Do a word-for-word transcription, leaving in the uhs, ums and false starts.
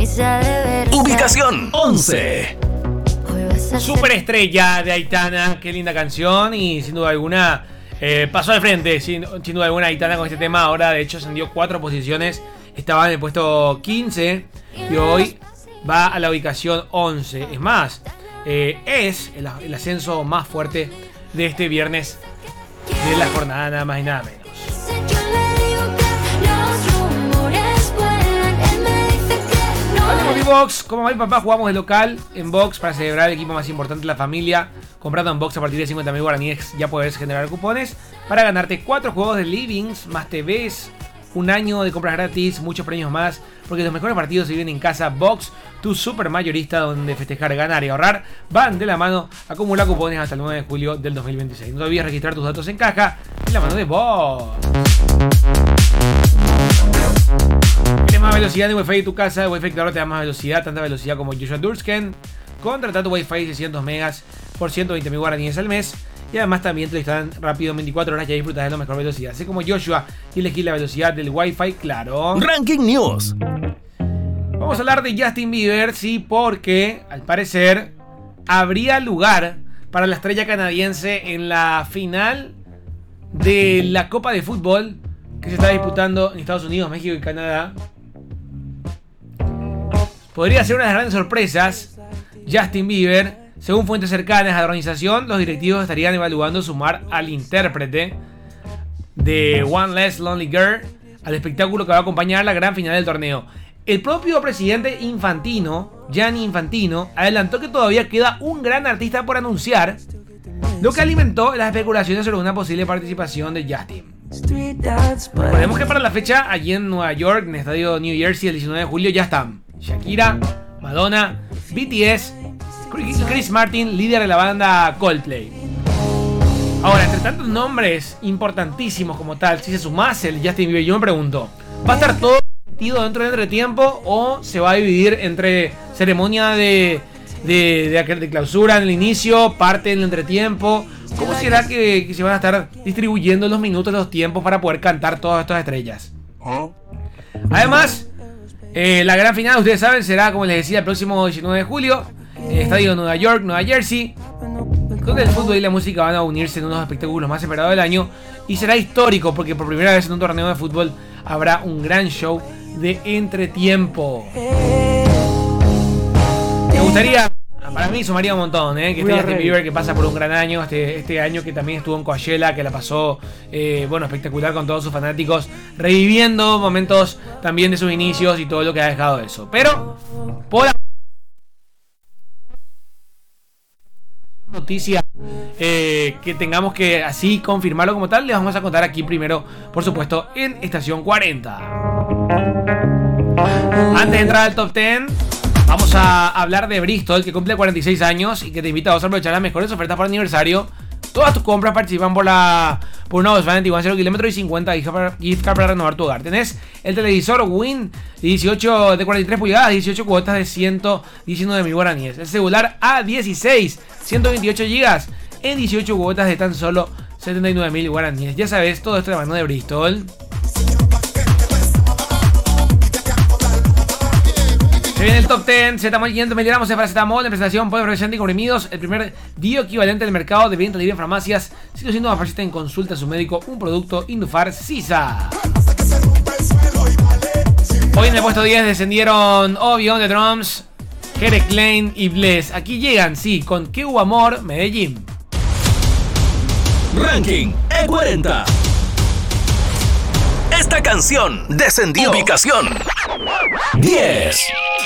Ubicación once. Superestrella de Aitana, qué linda canción. Y sin duda alguna eh, pasó al frente, sin, sin duda alguna Aitana con este tema. Ahora de hecho ascendió cuatro posiciones. Estaba en el puesto quince y hoy va a la ubicación once. Es más, eh, es el, el ascenso más fuerte de este viernes de la jornada, nada más y nada menos. Hablemos de Box. Como mi papá jugamos de local en Box para celebrar el equipo más importante de la familia. Comprando en Box a partir de cincuenta mil guaraníes ya puedes generar cupones para ganarte cuatro juegos de Livings más T Vs, un año de compras gratis, muchos premios más, porque los mejores partidos se viven en casa. Box, tu super mayorista donde festejar, ganar y ahorrar van de la mano. Acumula cupones hasta el nueve de julio del dos mil veintiséis. No te olvides registrar tus datos en caja de la mano de Box. ¿Quieres más velocidad de Wi-Fi de tu casa? El Wi-Fi claro te da más velocidad, tanta velocidad como Joshua Dursken. Contrata tu Wi-Fi seiscientos megas por ciento veinte mil guaraníes al mes. Y además también te lo instalan rápido en veinticuatro horas y disfrutas de la mejor velocidad. Así como Joshua y elegir la velocidad del Wi-Fi claro. Ranking News. Vamos a hablar de Justin Bieber, sí, porque al parecer habría lugar para la estrella canadiense en la final de la Copa de Fútbol que se está disputando en Estados Unidos, México y Canadá. Podría ser una de las grandes sorpresas. Justin Bieber, según fuentes cercanas a la organización, los directivos estarían evaluando sumar al intérprete de One Less Lonely Girl al espectáculo que va a acompañar la gran final del torneo. El propio presidente Infantino, Gianni Infantino, adelantó que todavía queda un gran artista por anunciar, lo que alimentó las especulaciones sobre una posible participación de Justin. Recordemos que para la fecha, allí en Nueva York, en el estadio New Jersey, el diecinueve de julio, ya están Shakira, Madonna, B T S, Chris Martin, líder de la banda Coldplay. Ahora, entre tantos nombres importantísimos como tal, si se sumase el Justin Bieber, yo me pregunto, ¿va a estar todo metido dentro del entretiempo o se va a dividir entre ceremonia de, de, de, de clausura en el inicio, parte del entretiempo? ¿Cómo será que, que se van a estar distribuyendo los minutos, los tiempos para poder cantar todas estas estrellas? Además, eh, la gran final, ustedes saben, será, como les decía, el próximo diecinueve de julio. En el estadio de Nueva York, Nueva Jersey, donde el fútbol y la música van a unirse en uno de los espectáculos más esperados del año. Y será histórico porque por primera vez en un torneo de fútbol habrá un gran show de entretiempo. Me gustaría, para mí sumaría un montón, ¿eh? Que este Justin Bieber que pasa por un gran año, este, este año que también estuvo en Coachella, que la pasó, eh, bueno, espectacular con todos sus fanáticos, reviviendo momentos también de sus inicios y todo lo que ha dejado eso. Pero, por la noticia eh, que tengamos que así confirmarlo como tal, les vamos a contar aquí primero, por supuesto, en Estación cuarenta. Antes de entrar al top diez, vamos a hablar de Bristol, que cumple cuarenta y seis años y que te invita a aprovechar las mejores ofertas por aniversario. Todas tus compras participan por la por una Volkswagen Tiguan cero kilómetros y cincuenta gift card para renovar tu hogar. Tenés el televisor Win dieciocho de cuarenta y tres pulgadas, dieciocho cuotas de ciento diecinueve mil guaraníes. El celular A dieciséis, ciento veintiocho gigas en dieciocho cuotas de tan solo setenta y nueve mil guaraníes. Ya sabes, todo esto de mano de Bristol. Se viene el top diez, Zetamol quinientos miligramos de paracetamol en presentación por y comprimidos, el primer dio equivalente del mercado de venta libre en farmacias, siendo siendo más en consulta a su médico, un producto Indufar Sisa. Hoy en el puesto diez descendieron Obvio on the Drums, Jere Klein y Bless. Aquí llegan, sí, con Que Hubo Amor, Medellín. Ranking E cuarenta. Esta canción descendió ubicación diez.